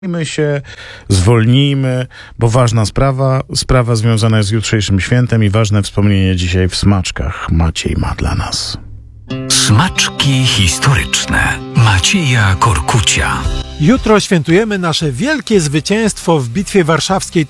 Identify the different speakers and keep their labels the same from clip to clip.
Speaker 1: My się zwolnijmy, bo ważna sprawa związana jest z jutrzejszym świętem i ważne wspomnienie dzisiaj w Smaczkach Maciej ma dla nas.
Speaker 2: Smaczki historyczne Macieja Korkucia.
Speaker 3: Jutro świętujemy nasze wielkie zwycięstwo w Bitwie Warszawskiej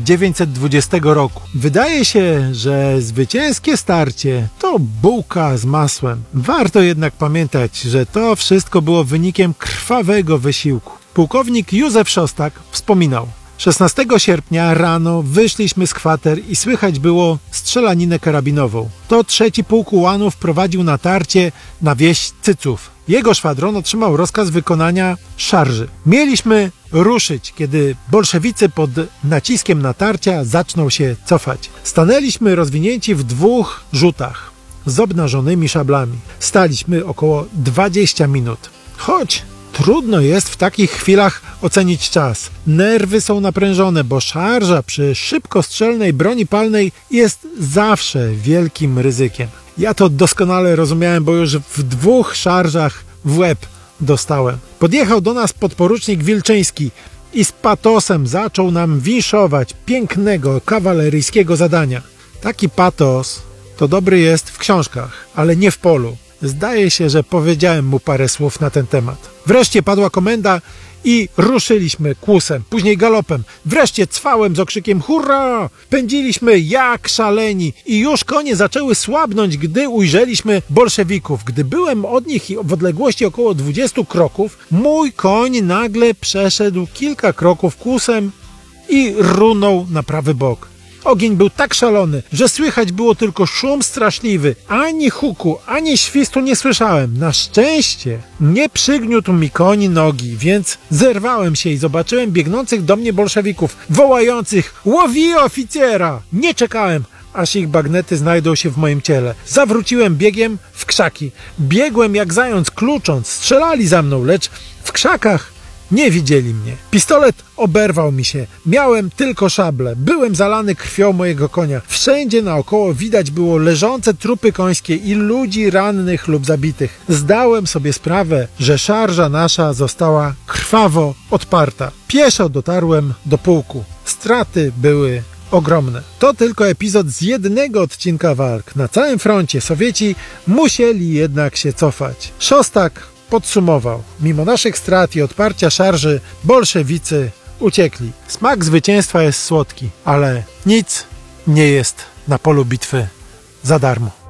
Speaker 3: 1920 roku. Wydaje się, że zwycięskie starcie to bułka z masłem. Warto jednak pamiętać, że to wszystko było wynikiem krwawego wysiłku. Pułkownik Józef Szostak wspominał: 16 sierpnia rano wyszliśmy z kwater i słychać było strzelaninę karabinową. To trzeci pułk ułanów prowadził natarcie na wieś Cyców. Jego szwadron otrzymał rozkaz wykonania szarży. Mieliśmy ruszyć, kiedy bolszewicy pod naciskiem natarcia zaczną się cofać. Stanęliśmy rozwinięci w dwóch rzutach z obnażonymi szablami. Staliśmy około 20 minut. Choć trudno jest w takich chwilach ocenić czas. Nerwy są naprężone, bo szarża przy szybkostrzelnej broni palnej jest zawsze wielkim ryzykiem. Ja to doskonale rozumiałem, bo już w dwóch szarżach w łeb dostałem. Podjechał do nas podporucznik Wilczyński i z patosem zaczął nam winszować pięknego kawaleryjskiego zadania. Taki patos to dobry jest w książkach, ale nie w polu. Zdaje się, że powiedziałem mu parę słów na ten temat. Wreszcie padła komenda i ruszyliśmy kłusem, później galopem. Wreszcie cwałem z okrzykiem hurra! Pędziliśmy jak szaleni i już konie zaczęły słabnąć, gdy ujrzeliśmy bolszewików. Gdy byłem od nich w odległości około 20 kroków, mój koń nagle przeszedł kilka kroków kłusem i runął na prawy bok. Ogień był tak szalony, że słychać było tylko szum straszliwy. Ani huku, ani świstu nie słyszałem. Na szczęście nie przygniótł mi koń nogi, więc zerwałem się i zobaczyłem biegnących do mnie bolszewików, wołających: łowi oficera! Nie czekałem, aż ich bagnety znajdą się w moim ciele. Zawróciłem biegiem w krzaki. Biegłem jak zając klucząc. Strzelali za mną, lecz w krzakach nie widzieli mnie. Pistolet oberwał mi się. Miałem tylko szablę. Byłem zalany krwią mojego konia. Wszędzie naokoło widać było leżące trupy końskie i ludzi rannych lub zabitych. Zdałem sobie sprawę, że szarża nasza została krwawo odparta. Pieszo dotarłem do pułku. Straty były ogromne. To tylko epizod z jednego odcinka walk. Na całym froncie Sowieci musieli jednak się cofać. Szostak podsumował: mimo naszych strat i odparcia szarży, bolszewicy uciekli. Smak zwycięstwa jest słodki, ale nic nie jest na polu bitwy za darmo.